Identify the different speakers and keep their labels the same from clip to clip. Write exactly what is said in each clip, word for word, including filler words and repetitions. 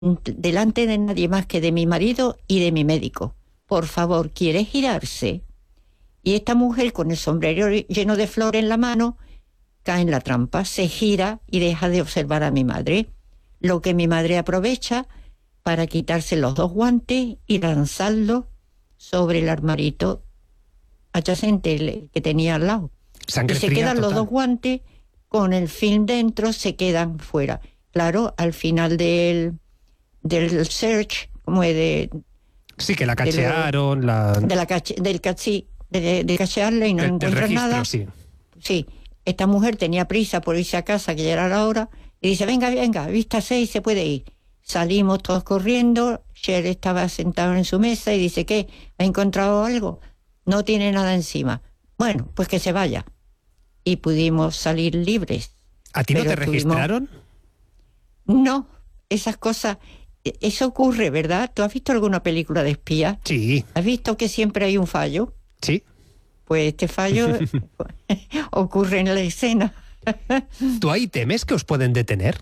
Speaker 1: delante de nadie más que de mi marido y de mi médico. Por favor, ¿quiere girarse? Y esta mujer, con el sombrero lleno de flores en la mano, cae en la trampa, se gira y deja de observar a mi madre. Lo que mi madre aprovecha para quitarse los dos guantes y lanzarlos sobre el armarito adyacente que tenía al lado.
Speaker 2: Sangre
Speaker 1: y se
Speaker 2: fría
Speaker 1: quedan
Speaker 2: total.
Speaker 1: los dos guantes con el film dentro, se quedan fuera. Claro, al final del, del search, como es de...
Speaker 2: Sí, que la cachearon, la...
Speaker 1: De la cache, del cachi, de, de cachearle y no
Speaker 2: del, del
Speaker 1: encuentran
Speaker 2: registro,
Speaker 1: nada.
Speaker 2: sí.
Speaker 1: Sí, esta mujer tenía prisa por irse a casa, que ya era la hora, y dice, venga, venga, vístase y se puede ir. Salimos todos corriendo, Cher estaba sentado en su mesa y dice, ¿qué? ¿Ha encontrado algo? No tiene nada encima. Bueno, pues que se vaya. Y pudimos salir libres.
Speaker 2: ¿A ti no
Speaker 1: Pero
Speaker 2: te registraron?
Speaker 1: Tuvimos... No, esas cosas... Eso ocurre, ¿verdad? ¿Tú has visto alguna película de espía?
Speaker 2: Sí.
Speaker 1: ¿Has visto que siempre hay un fallo?
Speaker 2: Sí.
Speaker 1: Pues este fallo ocurre en la escena.
Speaker 2: ¿Tú ahí temes que os pueden detener?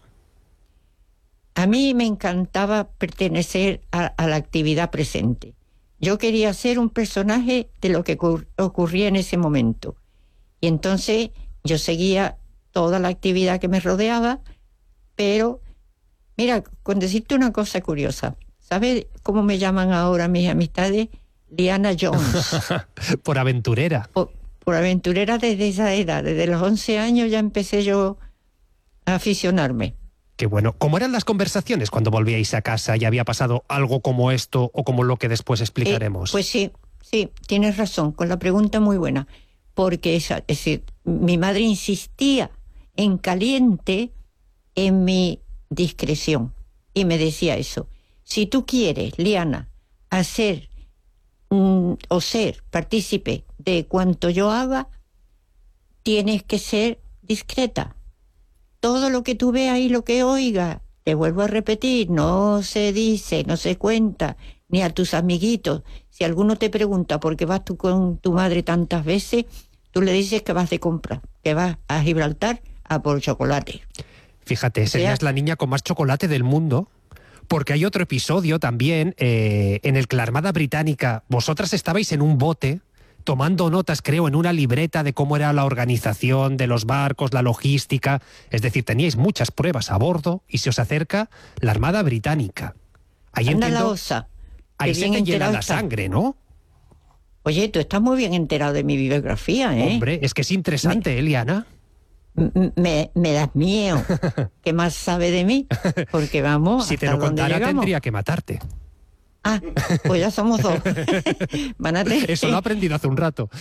Speaker 1: A mí me encantaba pertenecer a, a la actividad presente. Yo quería ser un personaje de lo que ocur- ocurría en ese momento. Y entonces yo seguía toda la actividad que me rodeaba, pero, mira, con decirte una cosa curiosa, ¿sabes cómo me llaman ahora mis amistades? Liana Jones.
Speaker 2: Por aventurera.
Speaker 1: Por, por aventurera desde esa edad, desde los once años ya empecé yo a aficionarme.
Speaker 2: Qué bueno. ¿Cómo eran las conversaciones cuando volvíais a casa y había pasado algo como esto o como lo que después explicaremos?
Speaker 1: Eh, pues sí, sí, tienes razón, con la pregunta muy buena, porque esa, es decir, mi madre insistía en caliente en mi discreción y me decía eso. Si tú quieres, Liana, hacer mm, o ser partícipe de cuanto yo haga, tienes que ser discreta. Todo lo que tú veas y lo que oigas, te vuelvo a repetir, no se dice, no se cuenta, ni a tus amiguitos. Si alguno te pregunta por qué vas tú con tu madre tantas veces, tú le dices que vas de compra, que vas a Gibraltar a por chocolate.
Speaker 2: Fíjate, serías la niña con más chocolate del mundo, porque hay otro episodio también eh, en el que la Armada Británica, vosotras estabais en un bote tomando notas, creo, en una libreta de cómo era la organización de los barcos, la logística, es decir, teníais muchas pruebas a bordo y se os acerca la Armada Británica. Ahí
Speaker 1: Anda
Speaker 2: entiendo,
Speaker 1: la osa.
Speaker 2: ahí se te llena la sangre, ¿no?
Speaker 1: Oye, tú estás muy bien enterado de mi biografía, ¿eh?
Speaker 2: Hombre, es que es interesante, me, Eliana.
Speaker 1: Me, me das miedo. ¿Qué más sabe de mí? Porque vamos,
Speaker 2: si te lo contara tendría que matarte.
Speaker 1: Ah, pues ya somos dos. Vanate.
Speaker 2: Eso lo he aprendido hace un rato.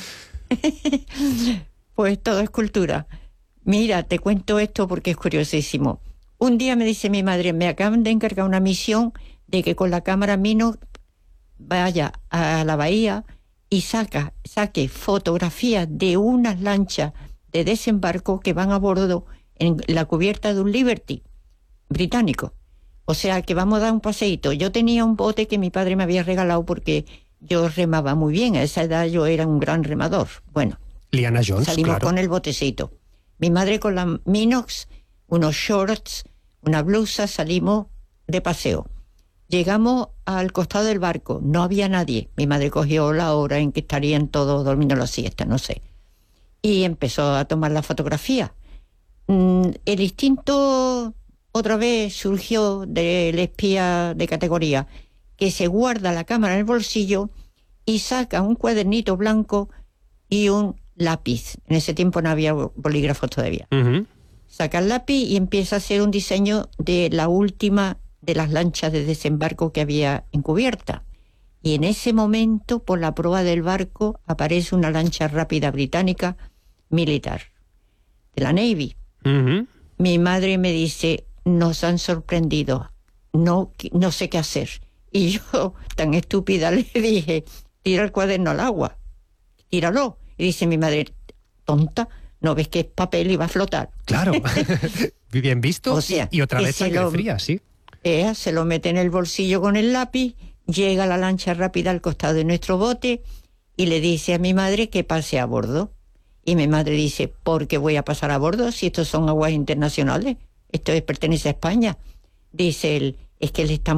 Speaker 1: Pues todo es cultura. Mira, te cuento esto porque es curiosísimo. Un día me dice mi madre, me acaban de encargar una misión de que con la cámara Minox vaya a la bahía y saca, saque fotografías de unas lanchas de desembarco que van a bordo en la cubierta de un Liberty británico. O sea, que vamos a dar un paseíto. Yo tenía un bote que mi padre me había regalado porque yo remaba muy bien. A esa edad yo era un gran remador. Bueno,
Speaker 2: Liana Jones,
Speaker 1: salimos
Speaker 2: claro.
Speaker 1: con el botecito. Mi madre con la Minox, unos shorts, una blusa, salimos de paseo. Llegamos al costado del barco, no había nadie. Mi madre cogió la hora en que estarían todos durmiendo la siesta, no sé. Y empezó a tomar la fotografía. Mm, el instinto otra vez surgió del espía de categoría, que se guarda la cámara en el bolsillo y saca un cuadernito blanco y un lápiz. En ese tiempo no había bolígrafos todavía.
Speaker 2: Uh-huh.
Speaker 1: Saca el lápiz y empieza a hacer un diseño de la última de las lanchas de desembarco que había en cubierta. Y en ese momento, por la proa del barco, aparece una lancha rápida británica militar, de la Navy.
Speaker 2: Uh-huh.
Speaker 1: Mi madre me dice, nos han sorprendido, no, no sé qué hacer. Y yo, tan estúpida, le dije, tira el cuaderno al agua, tíralo. Y dice mi madre, tonta, ¿no ves que es papel y va a flotar?
Speaker 2: Claro, bien visto.
Speaker 1: O sea,
Speaker 2: y otra vez sangre
Speaker 1: lo,
Speaker 2: fría, sí.
Speaker 1: Ella se lo mete en el bolsillo con el lápiz, llega la lancha rápida al costado de nuestro bote y le dice a mi madre que pase a bordo. Y mi madre dice, ¿por qué voy a pasar a bordo si estos son aguas internacionales? Esto es, pertenece a España. Dice él, es que le está